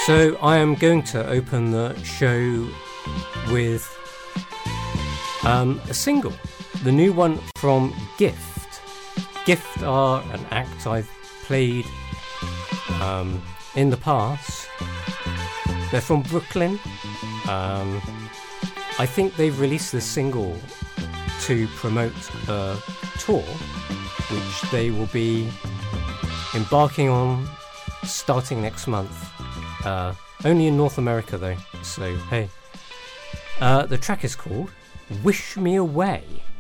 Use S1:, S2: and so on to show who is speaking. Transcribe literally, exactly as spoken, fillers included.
S1: So I am going to open the show with um, a single, the new one from Gift. Gift are an act I've played um, in the past. They're from Brooklyn. Um, I think they've released this single to promote a tour, which they will be embarking on starting next month. Uh, only in North America though, so hey. Uh, the track is called Wish Me Away.